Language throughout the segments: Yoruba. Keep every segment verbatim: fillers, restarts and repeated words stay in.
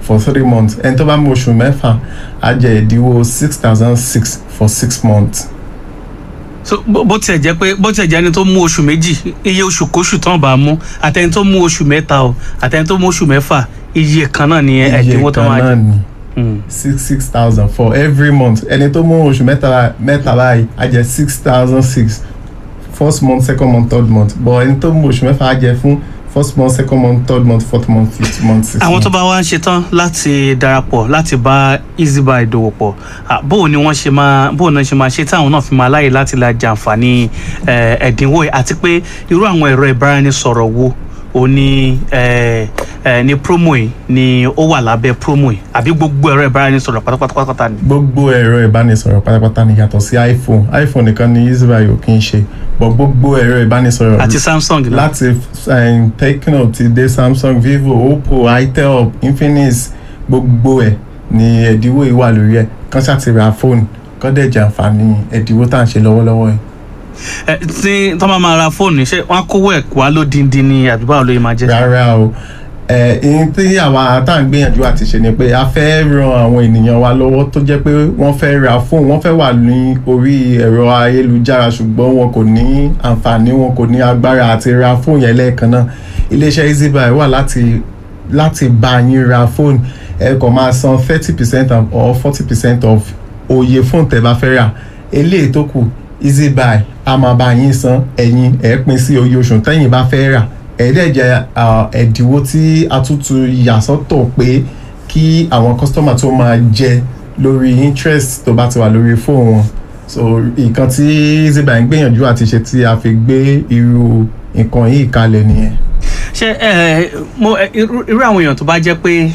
for three months ẹni tó bá mú oṣù mẹ́fà á jẹ ẹ̀dínwó six thousand six for six months. so bó tiẹ̀ jẹ́ pé bó tiẹ̀ jẹ́ ẹni tó mú oṣù méjì iye oṣù kóṣù tán bá mú àtẹni tó mú oṣù mẹ́ta o àtẹni tó mú oṣù mẹ́fà iye kan náà ni ẹ̀dínwó tó máa jẹ. iye kan náà ni six six thousand for every month ẹni tó mú oṣù mẹ́ta mẹ́ta báyìí á jẹ six thousand six first month second month third month but ẹni tó mú oṣù mẹ́fà á jẹ fún first month second month third month fourth month fifth month sixth month. àwọn tó bá wá ń ṣetán láti darapọ̀ láti bá easybuy dòwò pọ̀ bóun ni wọ́n ṣe máa bóun náà ṣe máa ṣe táwọn náà fi máa láyè láti la jàǹfààní ẹ̀dínwó yìí àti pé irú àwọn ẹ̀rọ ìbáraẹnisọ̀rọ̀ wo ó ní ní promo yìí ni ó wà lábẹ́ promo yìí àbí gbogbo ẹ̀rọ ìbáraẹnisọ̀rọ̀ pátápátá ni. gbogbo ẹ̀rọ ìbánisọ̀rọ̀ pátápátá ni yàtọ̀ sí iphone iphone nìkan ni easybuy ò kí ń ṣe but gbogbo ẹ̀rọ ìbánisọ̀rọ̀ àti samsung náà láti um, tecno ti dé samsung vivo oppo itel infinix gbogbo ẹ̀ ni ẹ̀dínwó yìí wà lórí ẹ̀ kàn ṣáà ti ra fóònù kàn dẹ̀ jàǹfààní ẹ̀dínwó tá à ń ṣe lọ́wọ́lọ́wọ́ yìí. ẹ tí tọ́ máa máa ra fóònù ṣé wọ́n á kówó ẹ̀ wá lódìndín ní àbí báwo ló yẹ máa jẹ́. rárá o ẹ ẹni tí àwa tá à ń gbìyànjú àti ṣe ni pé a fẹ́ ran àwọn ènìyàn wa lọ́wọ́ tó jẹ́ pé wọ́n fẹ́ ra fóònù wọ́n fẹ́ wà ní orí ẹ̀rọ ayélujára ṣùgbọ́n wọn kò ní àǹfààní wọn kò ní agbára àti ra fóònù yẹn lẹ́ẹ̀kan náà iléeṣẹ́ easybuy wà láti láti bá yín ra fóònù ẹ kàn máa san thirty percent or forty percent of oye fóònù tẹ́ bá fẹ́ rà eléyìí tó kù easybuy a máa bá yín san ẹ̀yin ẹ̀ pín sí oye oṣù tẹ́yìn bá fẹ́ rà ẹ̀ẹ́dẹ̀jẹ̀ ẹ̀dínwó tí a tún tu ìyàsọ́tọ̀ pé kí àwọn kọ́sítọ́mà tó máa jẹ lórí interest tó bá ti wà lórí fóònù wọn so nǹkan tí easybuy ń gbìyànjú àti ṣe tí a fi gbé irú nǹkan yìí kalẹ̀ nìyẹn. ṣé ẹ mo irú àwọn èèyàn tó bá jẹ́ pé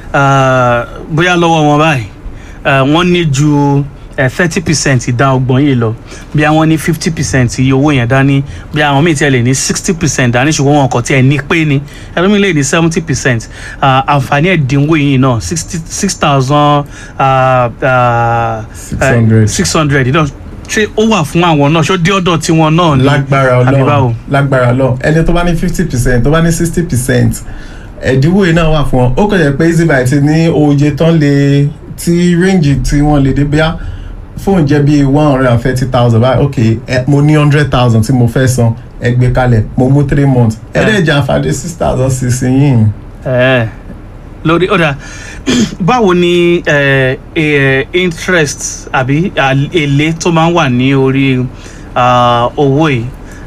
bóyá lọ́wọ́ wọn báyìí wọ́n ní ju thirty percent ìdá ọgbọ̀n yìí lọ bí àwọn ní fifty percent iye owó yẹn dání bí àwọn míì tiẹ̀ lè ní sixty percent dání ṣùgbọ́n wọn kò tiẹ̀ ní pé ní ẹlòmíì lè ní seventy percent àǹfààní ẹ̀dínwó yìí náà sixty six thousand six hundred náà ṣé ó wà fún àwọn náà ṣó dé ọ̀dọ̀ tiwọn náà ní lágbára Ọlọ́run lágbára Ọlọ́run ẹni tó bá ní fifty percent tó bá ní sixty percent ẹ̀dínwó yìí náà wà fún wọn ó kàn jẹ́ pé easybuy ti ní oye tán lè tí range tí wọ́n lè dé bíá fóònù jẹ́ bíi one hundred and thirty thousand báyìí ok ẹ mo ní hundred thousand tí mo fẹ́ san ẹ gbé kalẹ̀ mo mú three months ẹ dẹ̀ jẹ́ àǹfààní six thousand six yìí. ẹ lórí ọ̀dà báwo ni interest àbí èlé tó máa ń wà ní orí owó yìí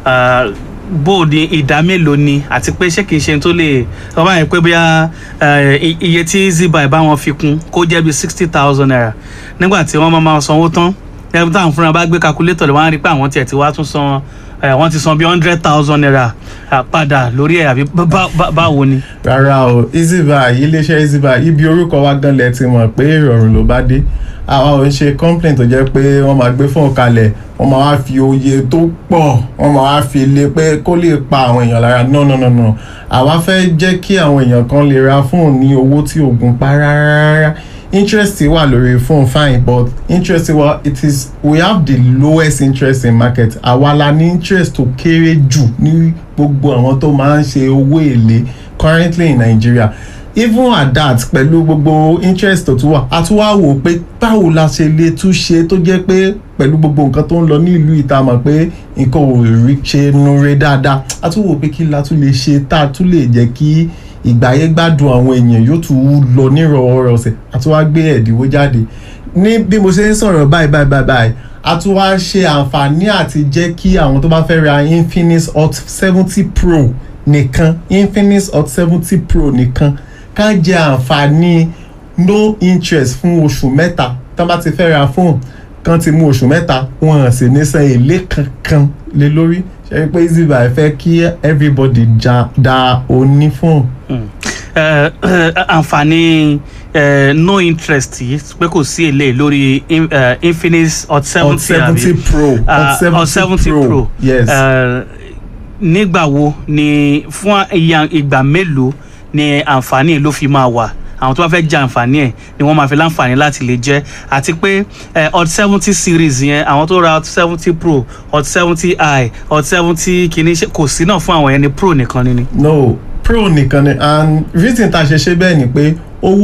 bó ni ìdá mélòó ni àti pé ṣé kìí ṣe tó lè wọ́n bá yẹn pé bóyá iye tí easybuy bá wọn fi kún kó jẹ́ bí sixty thousand naira nígbà tí wọ́n máa máa sanwó tán ẹbí táwọn fúnra bá gbé calculator lè wọ́n á rí pé àwọn tiẹ̀ ti wá tún san wọ́n ti san bí hundred thousand naira padà lórí ẹ̀ àbí báwo ni. rárá o easybuy iléeṣẹ́ easybuy ibi orúkọ wa gan lẹ ti mọ̀ pé ìrọ̀rùn ló bá dé àwa ò ń ṣe complaint tó jẹ́ pé wọ́n máa gbé fóònù kalẹ̀ wọ́n máa wá fi oye tó pọ̀ wọ́n máa wá fi lé pé kó lè pa àwọn èèyàn lára no no no no àwa fẹ́ jẹ́ kí àwọn èèyàn kan lè ra fóònù ní owó tí oògùn pa rárá interest wà lórí fóònù fine but interest wa it is we have the lowest interest in market àwa la ní interest tó kéré jù ní gbogbo àwọn tó máa ń ṣe owó èlé currently in Nigeria even at that pẹ̀lú gbogbo interest tó tún wà a tún wá wò pé báwo la ṣe lè tún ṣe tó jẹ́ pé pẹ̀lú gbogbo nǹkan tó ń lọ ní ìlú ìta mọ̀ pé nǹkan ò rí ṣe núre dáadáa a tún wò pé kí la tún lè ṣe tá a tún lè jẹ́ kí ìgbáyé gbádùn àwọn èèyàn yóò tún lọ nírọ̀ọ́rọ̀ọ̀sẹ̀ a tún wá gbé ẹ̀dínwó jáde ní bí mo ṣe ń sọ̀rọ̀ báyìí báyìí báyìí báyìí a tún wá ṣe àǹfààní àti jẹ́ kí àwọn tó bá fẹ́ ra Infinix Hot seventy Pro nìkan Infinix Hot seventy Pro nìkan ká jẹ àǹfààní no interest fún oṣù mẹ́ta tán bá ti fẹ́ ra fóònù kan ti mú oṣù mẹ́ta wọn hàn sí ní san èlé kankan lé lórí ṣe pé easybuy fẹ́ kí everybody ja da oní fóònù. àǹfààní no interest yìí pé kò sí èlé lórí Infinix Hot seventy Pro Hot seventy Pro yes. nígbà wo ni fún ìgbà mélòó ni àǹfààní ló fi máa wà àwọn tó bá fẹ́ jẹ àǹfààní ẹ̀ ni wọ́n máa fi láǹfààní láti lè jẹ́ àti pé Hot seventy series yẹn àwọn tó ra Hot seventy Pro Hot seventy i Hot seventy kìíní kò sí náà fún àwọn yẹn ni Pro nìkan ni ni. no Pro nìkan ni and reason tá a ṣe ṣe bẹ́ẹ̀ ni pé